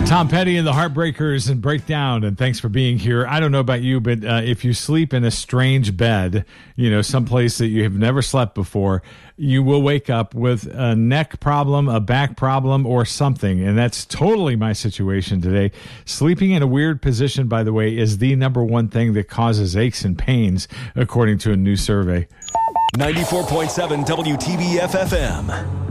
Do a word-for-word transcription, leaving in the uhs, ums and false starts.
Tom Petty and the Heartbreakers and Breakdown, and thanks for being here. I don't know about you, but uh, if you sleep in a strange bed, you know, someplace that you have never slept before, you will wake up with a neck problem, a back problem, or something, and that's totally my situation today. Sleeping in a weird position, by the way, is the number one thing that causes aches and pains, according to a new survey. ninety-four point seven W T B F F M.